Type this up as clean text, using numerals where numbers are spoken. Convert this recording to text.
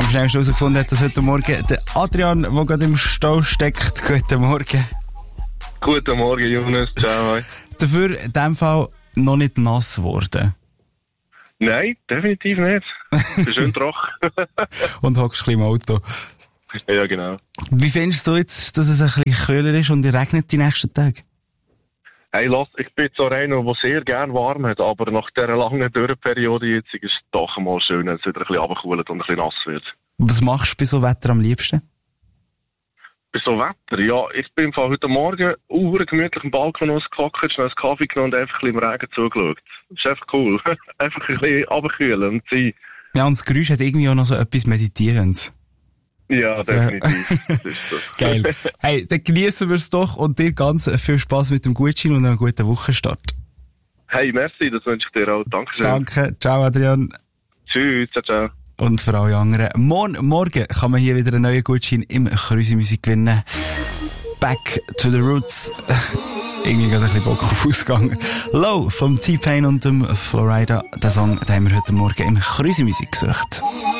schnell herausgefunden hat, dass heute Morgen der Adrian, der gerade im Stau steckt. Guten Morgen. Guten Morgen, Jonas. Ciao. Dafür in diesem Fall noch nicht nass geworden. Nein, definitiv nicht. Ich bin schön trocken. Und hockst ein bisschen im Auto. Ja, genau. Wie findest du jetzt, dass es ein bisschen kühler ist und es regnet die nächsten Tage? Hey, ich bin so einer, der sehr gerne warm hat, aber nach dieser langen Dürreperiode jetzt ist es doch mal schön, wenn es wieder ein bisschen runterkühlt und ein bisschen nass wird. Was machst du bei so Wetter am liebsten? Bei so Wetter? Ja, ich bin im Fall heute Morgen gemütlich am Balkon ausgehockt, schnell einen Kaffee genommen und einfach ein bisschen im Regen zugeschaut. Das ist einfach cool. Einfach ein bisschen runterkühlen und sein. Ja, und das Geräusch hat irgendwie auch noch so etwas Meditierendes. Ja, definitiv. Das ist so. Geil. Hey, dann genießen wir es doch und dir ganz viel Spass mit dem Gutschein und einen guten Wochenstart. Hey, merci, das wünsche ich dir auch. Dankeschön. Danke. Ciao, Adrian. Tschüss, ciao, ciao. Und für alle anderen. Morgen kann man hier wieder einen neuen Gutschein im Krüsi-Musik gewinnen. Back to the Roots. Irgendwie gerade ein bisschen Bock auf Ausgang. Low vom T-Pain und dem Florida. Den Song, den haben wir heute Morgen im Krüsi-Musik gesucht.